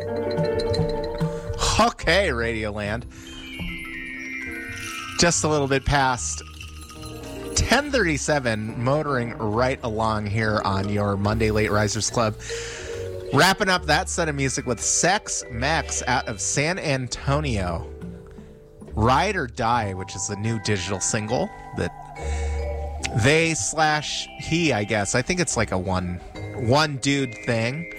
Okay, Radioland. Just a little bit past 10:37, motoring right along here on your Monday Late Risers Club. Wrapping up that set of music with Sex Mex out of San Antonio. Ride or Die, which is the new digital single that he, I guess. I think it's like a one dude thing.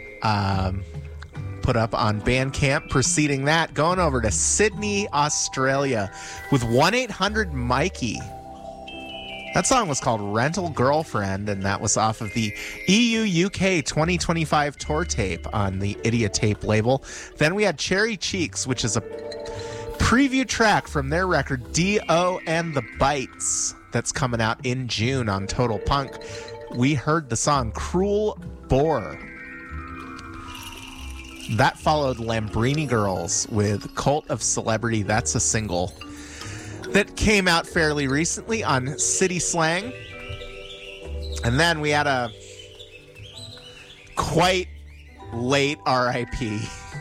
Put up on Bandcamp. Preceding that, going over to Sydney, Australia with 1-800-Mikey. That song was called Rental Girlfriend, and that was off of the EU UK 2025 tour tape on the Idiot Tape label. Then we had Cherry Cheeks, which is a preview track from their record D.O. and the Bites that's coming out in June on Total Punk. We heard the song Cruel Boar. That followed Lambrini Girls with Cult of Celebrity. That's a single that came out fairly recently on City Slang. And then we had a quite late R.I.P.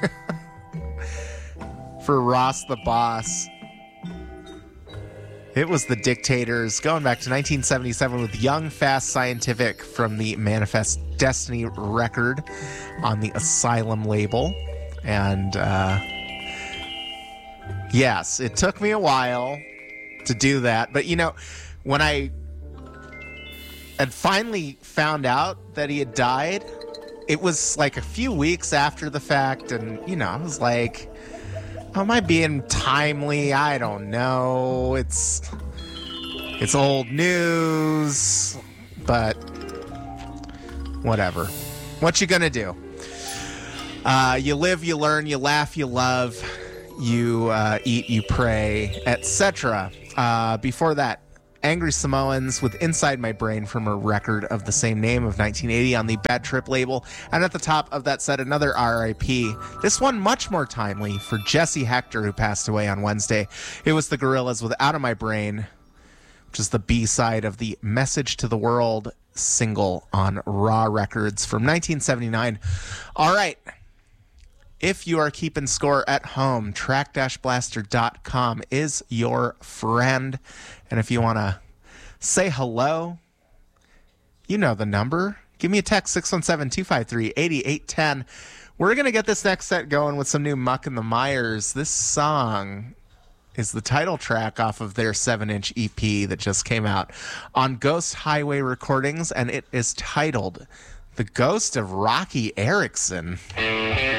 for Ross the Boss. It was the Dictators, going back to 1977 with Young, Fast, Scientific from the Manifest Destiny record on the Asylum label. And yes, it took me a while to do that. But, you know, when I had finally found out that he had died, it was like a few weeks after the fact. And, you know, I was like, am I being timely? I don't know. It's old news, but whatever. What you gonna do? You live, you learn, you laugh, you love, you eat, you pray, etc. Before that, Angry Samoans with Inside My Brain from a record of the same name of 1980 on the Bad Trip label. And at the top of that set, another R.I.P. This one much more timely for Jesse Hector, who passed away on Wednesday. It was the Gorillaz with Out of My Brain, which is the B-side of the Message to the World single on Raw Records from 1979. All right. If you are keeping score at home, track-blaster.com is your friend. And if you want to say hello, you know the number. Give me a text, 617-253-8810. We're going to get this next set going with some new Muck and the Myers. This song is the title track off of their 7-inch EP that just came out on Ghost Highway Recordings, and it is titled The Ghost of Rocky Erickson.